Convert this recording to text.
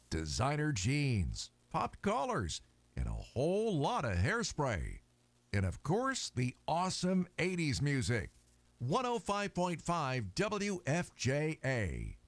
designer jeans, popped collars, and a whole lot of hairspray. And of course, the awesome 80s music. 105.5 WFJA.